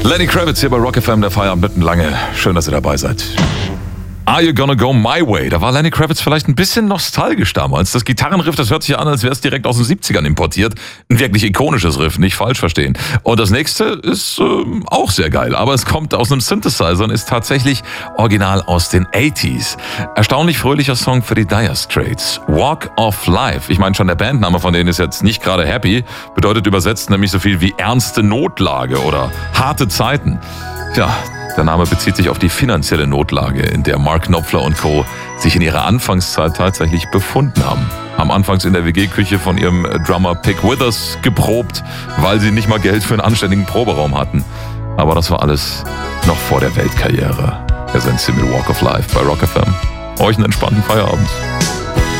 Lenny Kravitz hier bei Rock FM, der Feierabend mitten lange. Schön, dass ihr dabei seid. Are You Gonna Go My Way? Da war Lenny Kravitz vielleicht ein bisschen nostalgisch damals. Das Gitarrenriff, das hört sich an, als wäre es direkt aus den 70ern importiert. Ein wirklich ikonisches Riff, nicht falsch verstehen. Und das nächste ist auch sehr geil, aber es kommt aus einem Synthesizer und ist tatsächlich original aus den 80s. Erstaunlich fröhlicher Song für die Dire Straits. Walk of Life. Ich meine schon, der Bandname von denen ist jetzt nicht gerade happy. Bedeutet übersetzt nämlich so viel wie ernste Notlage oder harte Zeiten. Tja, der Name bezieht sich auf die finanzielle Notlage, in der Mark Knopfler und Co. sich in ihrer Anfangszeit tatsächlich befunden haben. Haben anfangs in der WG-Küche von ihrem Drummer Pick Withers geprobt, weil sie nicht mal Geld für einen anständigen Proberaum hatten. Aber das war alles noch vor der Weltkarriere. Wir sind mit Walk of Life bei Rock FM. Euch einen entspannten Feierabend.